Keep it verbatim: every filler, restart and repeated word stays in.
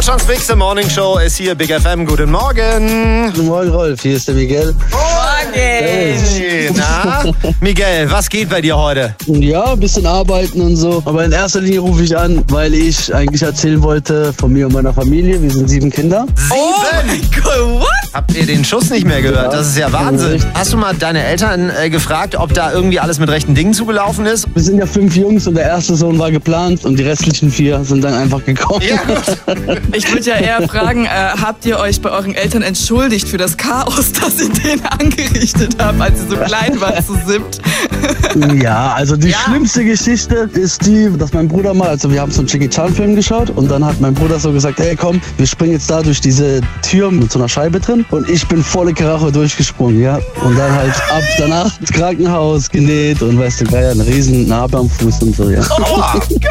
Deutschlands bigste Morning Show ist hier, Big F M. Guten Morgen. Guten Morgen, Rolf. Hier ist der Miguel. Morgen. Hey, na, Miguel, was geht bei dir heute? Ja, ein bisschen arbeiten und so. Aber in erster Linie rufe ich an, weil ich eigentlich erzählen wollte von mir und meiner Familie. Wir sind sieben Kinder. Sieben? Oh mein Gott, what? Habt ihr den Schuss nicht mehr gehört? Ja. Das ist ja Wahnsinn. Hast du mal deine Eltern äh, gefragt, ob da irgendwie alles mit rechten Dingen zugelaufen ist? Wir sind ja fünf Jungs und der erste Sohn war geplant und die restlichen vier sind dann einfach gekommen. Ja, gut. Ich würde ja eher fragen, äh, habt ihr euch bei euren Eltern entschuldigt für das Chaos, das ihr denen angerichtet habt, als ihr so klein wart, zu siebt? Ja, also die Ja. schlimmste Geschichte ist die, dass mein Bruder mal, also wir haben so einen Jackie Chan Film geschaut und dann hat mein Bruder so gesagt, hey komm, wir springen jetzt da durch diese Tür mit so einer Scheibe drin und ich bin volle Karacho durchgesprungen, ja. Und dann halt ab danach ins Krankenhaus genäht und weißt du, geil, eine riesen Narbe am Fuß und so, ja. Aua.